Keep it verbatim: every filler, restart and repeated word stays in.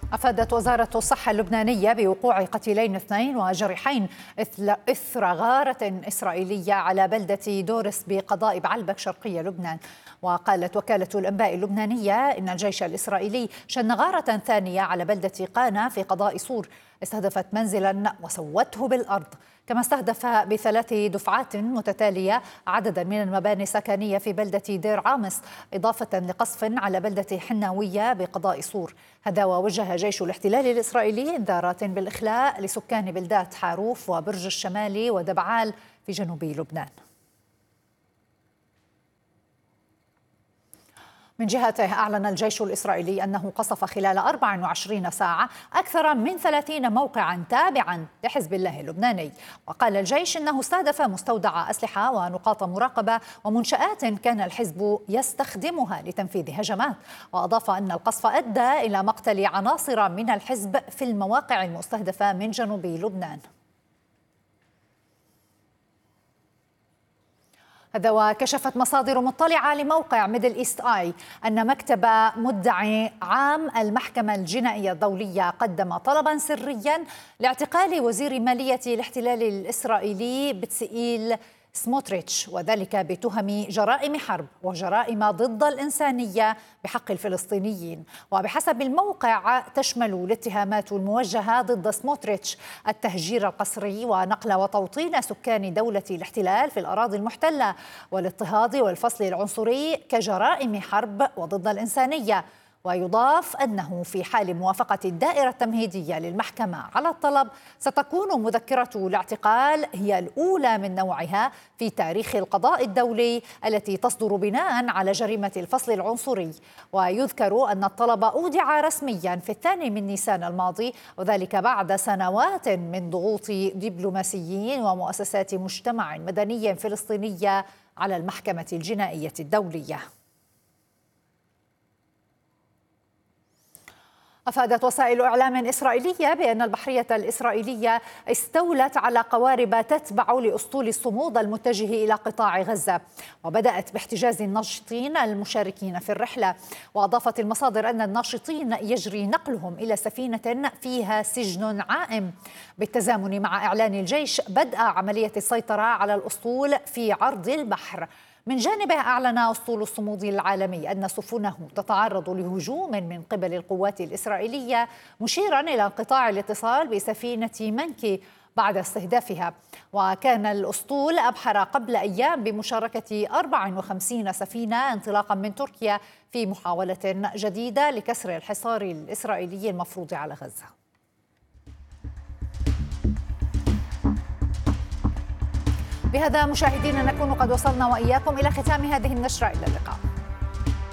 أفادت وزارة الصحة اللبنانية بوقوع قتيلين اثنين وجريحين إثر غارة إسرائيلية على بلدة دورس بقضاء بعلبك شرقي لبنان. وقالت وكالة الأنباء اللبنانية إن الجيش الإسرائيلي شن غارة ثانية على بلدة قانا في قضاء صور استهدفت منزلا وسوته بالأرض، كما استهدف بثلاث دفعات متتالية عددا من المباني السكنية في بلدة دير عامص، إضافة لقصف على بلدة حناوية بقضاء صور. هذا ووجه جيش الاحتلال الإسرائيلي إنذارات بالإخلاء لسكان بلدات حاروف وبرج الشمالي ودبعال في جنوب لبنان. من جهته أعلن الجيش الإسرائيلي أنه قصف خلال أربع وعشرين ساعة أكثر من ثلاثين موقعا تابعا لحزب الله اللبناني. وقال الجيش أنه استهدف مستودع أسلحة ونقاط مراقبة ومنشآت كان الحزب يستخدمها لتنفيذ هجمات. وأضاف أن القصف أدى إلى مقتل عناصر من الحزب في المواقع المستهدفة من جنوب لبنان. هذا وكشفت مصادر مطلعة لموقع ميدل إيست آي أن مكتب مدعي عام المحكمة الجنائية الدولية قدم طلبا سريا لاعتقال وزير مالية الاحتلال الإسرائيلي بتسئيل سموتريتش، وذلك بتهم جرائم حرب وجرائم ضد الإنسانية بحق الفلسطينيين. وبحسب الموقع تشمل الاتهامات الموجهة ضد سموتريتش التهجير القسري ونقل وتوطين سكان دولة الاحتلال في الأراضي المحتلة والاضطهاد والفصل العنصري كجرائم حرب وضد الإنسانية. ويضاف أنه في حال موافقة الدائرة التمهيدية للمحكمة على الطلب ستكون مذكرة الاعتقال هي الأولى من نوعها في تاريخ القضاء الدولي التي تصدر بناء على جريمة الفصل العنصري. ويذكر أن الطلب أودع رسميا في الثاني من نيسان الماضي، وذلك بعد سنوات من ضغوط دبلوماسيين ومؤسسات مجتمع مدني فلسطينية على المحكمة الجنائية الدولية. أفادت وسائل إعلام إسرائيلية بأن البحرية الإسرائيلية استولت على قوارب تتبع لأسطول الصمود المتجه إلى قطاع غزة، وبدأت باحتجاز الناشطين المشاركين في الرحلة. وأضافت المصادر أن الناشطين يجري نقلهم إلى سفينة فيها سجن عائم، بالتزامن مع إعلان الجيش بدء عملية السيطرة على الأسطول في عرض البحر. من جانبه أعلن أسطول الصمود العالمي أن سفنه تتعرض لهجوم من قبل القوات الإسرائيلية، مشيرا إلى انقطاع الاتصال بسفينة منكي بعد استهدافها. وكان الأسطول أبحر قبل أيام بمشاركة أربع وخمسين سفينة انطلاقا من تركيا في محاولة جديدة لكسر الحصار الإسرائيلي المفروض على غزة. بهذا مشاهدينا نكون قد وصلنا وإياكم إلى ختام هذه النشرة، إلى اللقاء.